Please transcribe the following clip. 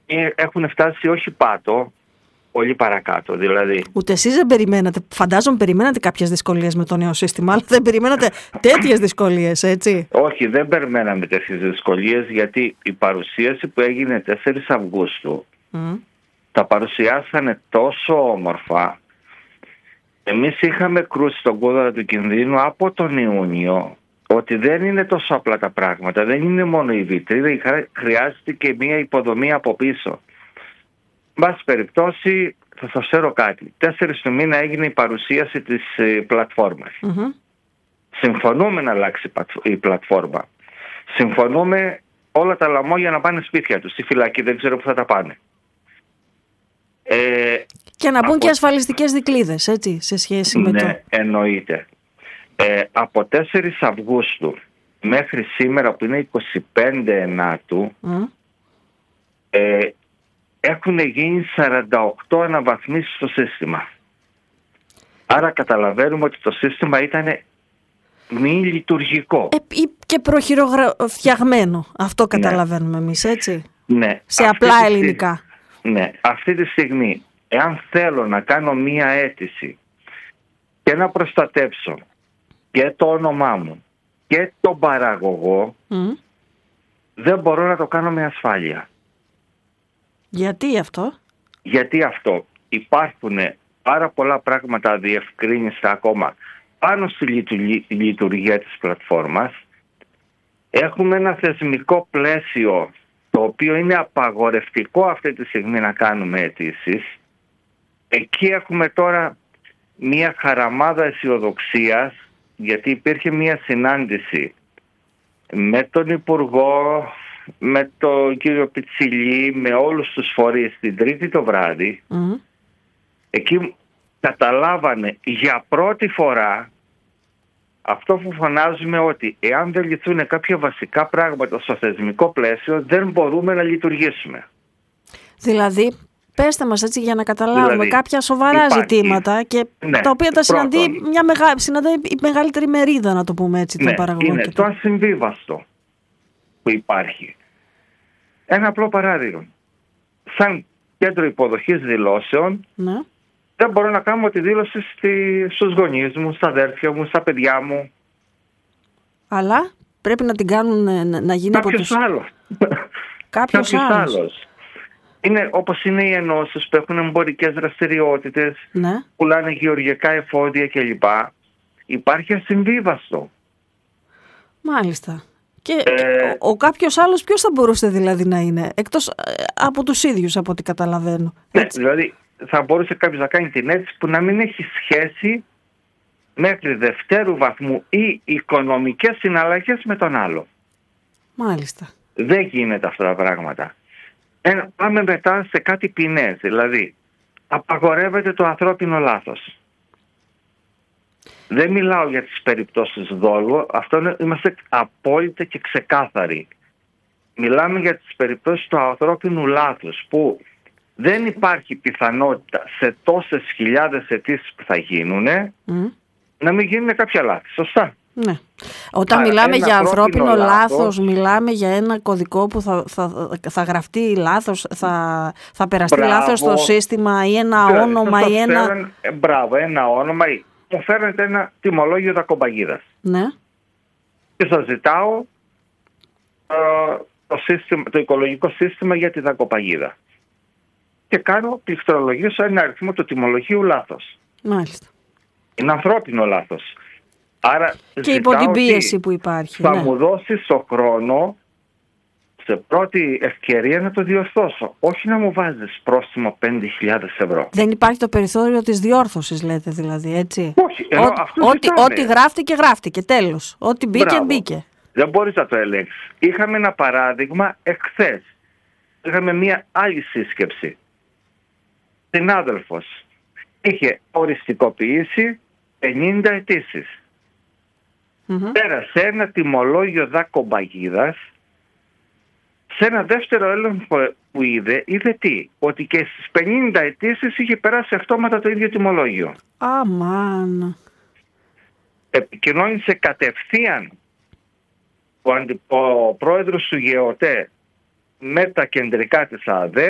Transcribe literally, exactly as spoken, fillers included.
έχουν φτάσει όχι πάτο, πολύ παρακάτω δηλαδή. Ούτε εσείς δεν περιμένατε, φαντάζομαι περιμένατε κάποιες δυσκολίες με το νέο σύστημα, αλλά δεν περιμένατε τέτοιες δυσκολίες, έτσι? Όχι, δεν περιμέναμε τέτοιες δυσκολίες, γιατί η παρουσίαση που έγινε τέσσερις Αυγούστου mm. τα παρουσιάσανε τόσο όμορφα. Εμείς είχαμε κρούσει τον κόδωνα του κινδύνου από τον Ιούνιο ότι δεν είναι τόσο απλά τα πράγματα, δεν είναι μόνο η βιτρίνα, χρειάζεται και μια υποδομή από πίσω. Μπας περιπτώσει, θα σας φέρω κάτι. Τέσσερις του μήνα έγινε η παρουσίαση της ε, πλατφόρμας. Mm-hmm. Συμφωνούμε να αλλάξει η πλατφόρμα. Συμφωνούμε όλα τα λαμόγια να πάνε σπίτια τους. Στη φυλακή δεν ξέρω που θα τα πάνε. Ε, και να μπουν από... και ασφαλιστικές δικλείδες, έτσι, σε σχέση με ναι, το... Ναι, εννοείται. Ε, από τέσσερις Αυγούστου μέχρι σήμερα, που είναι είκοσι πέντε Ενάτου, mm. ε, έχουν γίνει σαράντα οκτώ αναβαθμίσεις στο σύστημα. Άρα καταλαβαίνουμε ότι το σύστημα ήταν μη λειτουργικό. Ε, και προχειροφτιαγμένο. Αυτό καταλαβαίνουμε ναι. εμείς, έτσι. Ναι. Σε απλά αυτή ελληνικά. Τη, ναι. Αυτή τη στιγμή, εάν θέλω να κάνω μία αίτηση και να προστατεύσω και το όνομά μου και τον παραγωγό, mm. δεν μπορώ να το κάνω με ασφάλεια. Γιατί αυτό? Γιατί αυτό? Υπάρχουν πάρα πολλά πράγματα αδιευκρίνηστα ακόμα πάνω στη λειτουργία της πλατφόρμας. Έχουμε ένα θεσμικό πλαίσιο το οποίο είναι απαγορευτικό αυτή τη στιγμή να κάνουμε αιτήσεις. Εκεί έχουμε τώρα μία χαραμάδα αισιοδοξίας, γιατί υπήρχε μία συνάντηση με τον Υπουργό, με τον κύριο Πιτσιλή, με όλους τους φορείς την Τρίτη το βράδυ. Mm. Εκεί καταλάβανε για πρώτη φορά αυτό που φωνάζουμε, ότι εάν δεν λυθούν κάποια βασικά πράγματα στο θεσμικό πλαίσιο, δεν μπορούμε να λειτουργήσουμε. Δηλαδή, πέστε μας έτσι για να καταλάβουμε, δηλαδή, κάποια σοβαρά υπάρχει, ζητήματα και ναι, τα οποία τα συναντεί μια μεγα... συναντάει η μεγαλύτερη μερίδα, να το πούμε έτσι, ναι, των παραγωγών. Είναι το ασυμβίβαστο που υπάρχει. Ένα απλό παράδειγμα. Σαν κέντρο υποδοχής δηλώσεων, ναι. δεν μπορώ να κάνω τη δήλωση στη, στους γονείς μου, στα αδέρφια μου, στα παιδιά μου. Αλλά πρέπει να την κάνουν να γίνει Κάποιος από τους... άλλος. Κάποιος, Κάποιος άλλος. άλλος. Είναι όπως είναι οι ενώσεις που έχουν εμπορικές δραστηριότητες, ναι. πουλάνε γεωργικά εφόδια κλπ. Υπάρχει ασυμβίβαστο. Μάλιστα. Και ε, ο, ο κάποιος άλλος ποιος θα μπορούσε δηλαδή να είναι, εκτός ε, από τους ίδιους, από ό,τι καταλαβαίνω. Ναι, δηλαδή θα μπορούσε κάποιος να κάνει την αίτηση που να μην έχει σχέση μέχρι δευτέρου βαθμού ή οικονομικές συναλλαγές με τον άλλο. Μάλιστα. Δεν γίνεται αυτά τα πράγματα. Ε, πάμε μετά σε κάτι ποινές, δηλαδή απαγορεύεται το ανθρώπινο λάθος. Δεν μιλάω για τις περιπτώσεις δόλου, αυτό είμαστε απόλυτα και ξεκάθαροι. Μιλάμε για τις περιπτώσεις του ανθρώπινου λάθους, που δεν υπάρχει πιθανότητα σε τόσες χιλιάδες αιτήσεις που θα γίνουν mm. να μην γίνουν κάποια λάθη. Σωστά. Ναι. Όταν Άρα, μιλάμε για ανθρώπινο λάθος, λάθος, μιλάμε για ένα κωδικό που θα, θα, θα γραφτεί λάθος, θα, θα περαστεί μπράβο, λάθος στο σύστημα, ή ένα μπράβο, όνομα ή ένα... Φέραν, μπράβο, ένα όνομα ή μου φέρνετε ένα τιμολόγιο δακομπαγίδας. Ναι. Και σας ζητάω ε, το, σύστημα, το οικολογικό σύστημα για τη δακοπαγίδα. Και κάνω πληκτρολογήσω ένα αριθμό του τιμολογίου λάθος. Μάλιστα. Είναι ανθρώπινο λάθος. Άρα και υπό την πίεση που υπάρχει. Θα ναι. μου δώσεις το χρόνο σε πρώτη ευκαιρία να το διορθώσω. Όχι να μου βάζεις πρόστιμο πέντε χιλιάδες ευρώ. Δεν υπάρχει το περιθώριο της διόρθωσης, λέτε δηλαδή, έτσι. Όχι. Ενώ ό, ό,τι, ό,τι γράφτηκε, γράφτηκε. Τέλος. Ό,τι μπήκε, Μπράβο. μπήκε. Δεν μπορείς να το ελέγξεις. Είχαμε ένα παράδειγμα εχθές. Είχαμε μια άλλη σύσκεψη. Συνάδελφος είχε οριστικοποιήσει πενήντα αιτήσεις. Mm-hmm. Πέρασε ένα τιμολόγιο δακομπαγίδας. Σε ένα δεύτερο έλεγχο που είδε, είδε τι? Ότι και στις πενήντα αιτήσεις είχε περάσει αυτόματα το ίδιο τιμολόγιο. Αμάν. Επικοινώνησε κατευθείαν ο, αντι... ο πρόεδρος του ΓΕΟΤΕ με τα κεντρικά της ΑΔΕ